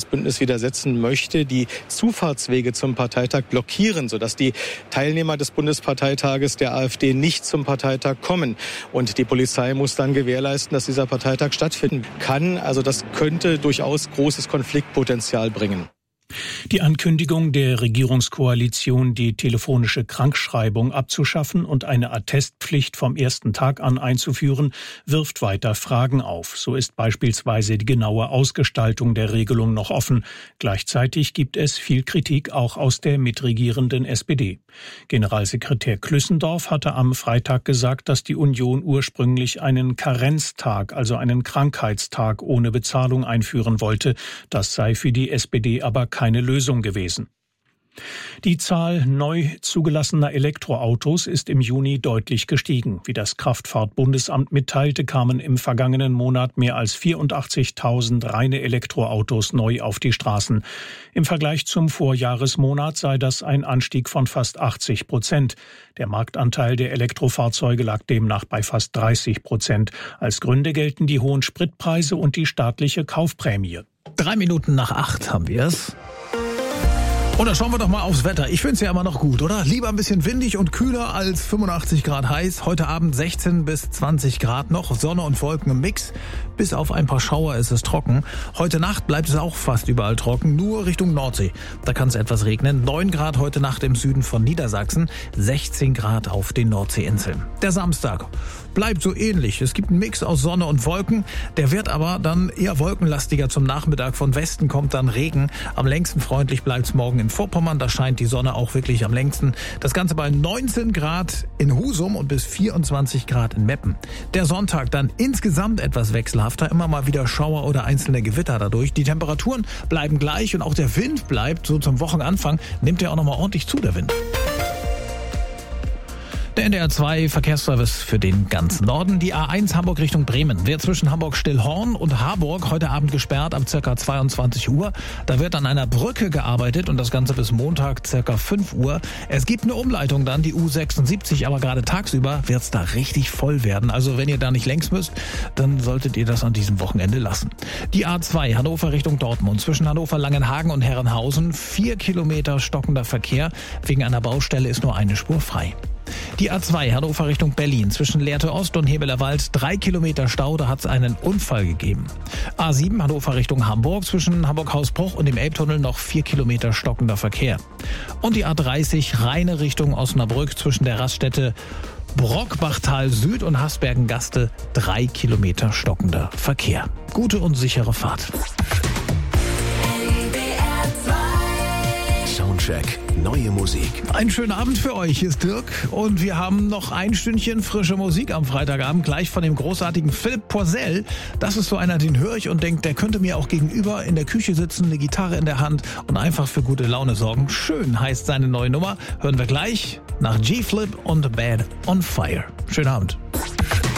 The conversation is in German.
Bündnis widersetzen, möchte die Zufahrtswege zum Parteitag blockieren, sodass die Teilnehmer des Bundesparteitages der AfD nicht zum Parteitag kommen. Und die Polizei muss dann gewährleisten, dass dieser Parteitag stattfinden kann. Also das könnte durchaus großes Konfliktpotenzial bringen. Die Ankündigung der Regierungskoalition, die telefonische Krankschreibung abzuschaffen und eine Attestpflicht vom ersten Tag an einzuführen, wirft weiter Fragen auf. So ist beispielsweise die genaue Ausgestaltung der Regelung noch offen. Gleichzeitig gibt es viel Kritik auch aus der mitregierenden SPD. Generalsekretär Klüssendorf hatte am Freitag gesagt, dass die Union ursprünglich einen Karenztag, also einen Krankheitstag ohne Bezahlung einführen wollte. Das sei für die SPD aber keine Lösung gewesen. Die Zahl neu zugelassener Elektroautos ist im Juni deutlich gestiegen. Wie das Kraftfahrtbundesamt mitteilte, kamen im vergangenen Monat mehr als 84.000 reine Elektroautos neu auf die Straßen. Im Vergleich zum Vorjahresmonat sei das ein Anstieg von fast 80%. Der Marktanteil der Elektrofahrzeuge lag demnach bei fast 30%. Als Gründe gelten die hohen Spritpreise und die staatliche Kaufprämie. 7:03 haben wir es. Und dann schauen wir doch mal aufs Wetter. Ich finde es ja immer noch gut, oder? Lieber ein bisschen windig und kühler als 85 Grad heiß. Heute Abend 16 bis 20 Grad noch. Sonne und Wolken im Mix. Bis auf ein paar Schauer ist es trocken. Heute Nacht bleibt es auch fast überall trocken. Nur Richtung Nordsee. Da kann es etwas regnen. 9 Grad heute Nacht im Süden von Niedersachsen. 16 Grad auf den Nordseeinseln. Der Samstag bleibt so ähnlich. Es gibt einen Mix aus Sonne und Wolken. Der wird aber dann eher wolkenlastiger zum Nachmittag. Von Westen kommt dann Regen. Am längsten freundlich bleibt es morgen in Vorpommern. Da scheint die Sonne auch wirklich am längsten. Das Ganze bei 19 Grad in Husum und bis 24 Grad in Meppen. Der Sonntag dann insgesamt etwas wechselhafter. Immer mal wieder Schauer oder einzelne Gewitter dadurch. Die Temperaturen bleiben gleich und auch der Wind bleibt. So zum Wochenanfang nimmt er auch nochmal ordentlich zu, der Wind. Der NDR 2 Verkehrsservice für den ganzen Norden. Die A1 Hamburg Richtung Bremen wird zwischen Hamburg-Stillhorn und Harburg heute Abend gesperrt ab ca. 22 Uhr. Da wird an einer Brücke gearbeitet und das Ganze bis Montag ca. 5 Uhr. Es gibt eine Umleitung dann, die U76, aber gerade tagsüber wird es da richtig voll werden. Also wenn ihr da nicht längs müsst, dann solltet ihr das an diesem Wochenende lassen. Die A2 Hannover Richtung Dortmund zwischen Hannover-Langenhagen und Herrenhausen. 4 Kilometer stockender Verkehr. Wegen einer Baustelle ist nur eine Spur frei. Die A2 Hannover Richtung Berlin zwischen Lehrte Ost und Hebelerwald 3 Kilometer Stau, da hat es einen Unfall gegeben. A7 Hannover Richtung Hamburg zwischen Hamburg-Hausbruch und dem Elbtunnel noch 4 Kilometer stockender Verkehr. Und die A30 Rheine Richtung Osnabrück zwischen der Raststätte Brockbachtal Süd und Hasbergen-Gaste 3 Kilometer stockender Verkehr. Gute und sichere Fahrt. Soundcheck. Neue Musik. Einen schönen Abend für euch, hier ist Dirk und wir haben noch ein Stündchen frische Musik am Freitagabend, gleich von dem großartigen Philipp Poisel. Das ist so einer, den höre ich und denke, der könnte mir auch gegenüber in der Küche sitzen, eine Gitarre in der Hand und einfach für gute Laune sorgen. Schön heißt seine neue Nummer, hören wir gleich nach G-Flip und Bad on Fire. Schönen Abend.